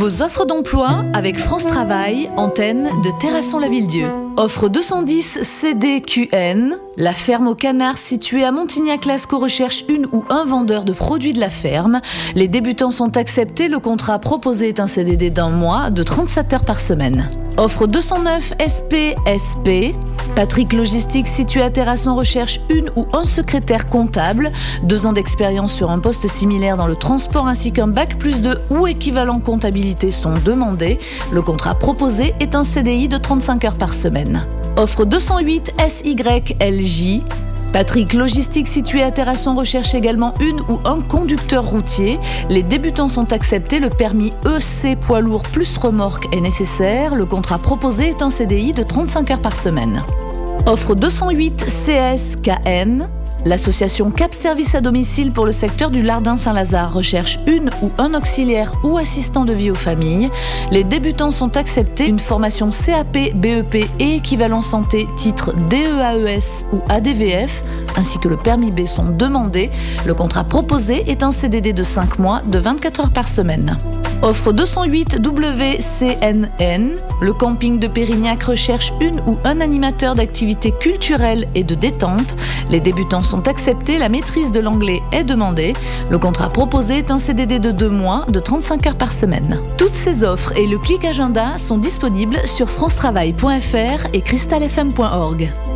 Vos offres d'emploi avec France Travail, antenne de Terrasson-Lavilledieu. Offre 210 CDQN. La ferme aux canards située à Montignac-Lascaux recherche une ou un vendeur de produits de la ferme. Les débutants sont acceptés. Le contrat proposé est un CDD d'1 mois de 37 heures par semaine. Offre 209 SPSP. Patrick Logistique situé à Terrasson recherche une ou un secrétaire comptable. 2 ans d'expérience sur un poste similaire dans le transport ainsi qu'un bac+2 ou équivalent comptabilité sont demandés. Le contrat proposé est un CDI de 35 heures par semaine. Offre 208 SYLJ. Patrick Logistique situé à Terrasson recherche également une ou un conducteur routier. Les débutants sont acceptés. Le permis EC poids lourd plus remorque est nécessaire. Le contrat proposé est un CDI de 35 heures par semaine. Offre 208 CSKN. L'association Cap Service à domicile pour le secteur du Lardin-Saint-Lazare recherche une ou un auxiliaire ou assistant de vie aux familles. Les débutants sont acceptés. Une formation CAP, BEP et équivalent santé, titre DEAES ou ADVF, ainsi que le permis B sont demandés. Le contrat proposé est un CDD de 5 mois de 24 heures par semaine. Offre 208 WCNN. Le camping de Pérignac recherche une ou un animateur d'activités culturelles et de détente. Les débutants sont acceptés. La maîtrise de l'anglais est demandée. Le contrat proposé est un CDD de 2 mois de 35 heures par semaine. Toutes ces offres et le clic agenda sont disponibles sur francetravail.fr et crystalfm.org.